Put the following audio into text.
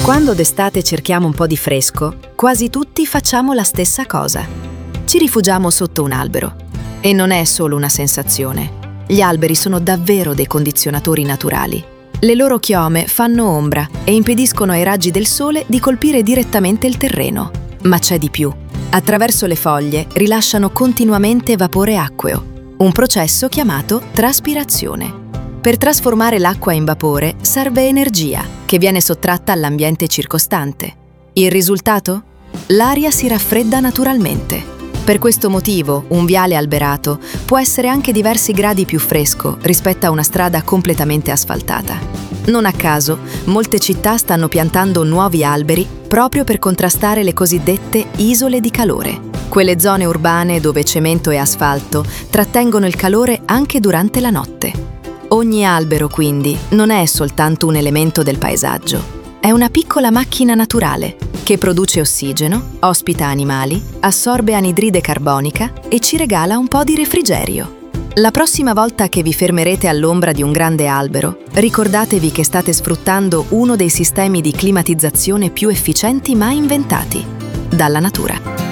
Quando d'estate cerchiamo un po' di fresco, quasi tutti facciamo la stessa cosa. Ci rifugiamo sotto un albero. E non è solo una sensazione. Gli alberi sono davvero dei condizionatori naturali. Le loro chiome fanno ombra e impediscono ai raggi del sole di colpire direttamente il terreno. Ma c'è di più. Attraverso le foglie rilasciano continuamente vapore acqueo, un processo chiamato traspirazione. Per trasformare l'acqua in vapore serve energia, che viene sottratta all'ambiente circostante. Il risultato? L'aria si raffredda naturalmente. Per questo motivo, un viale alberato può essere anche diversi gradi più fresco rispetto a una strada completamente asfaltata. Non a caso, molte città stanno piantando nuovi alberi proprio per contrastare le cosiddette isole di calore, quelle zone urbane dove cemento e asfalto trattengono il calore anche durante la notte. Ogni albero, quindi, non è soltanto un elemento del paesaggio. È una piccola macchina naturale che produce ossigeno, ospita animali, assorbe anidride carbonica e ci regala un po' di refrigerio. La prossima volta che vi fermerete all'ombra di un grande albero, ricordatevi che state sfruttando uno dei sistemi di climatizzazione più efficienti mai inventati dalla natura.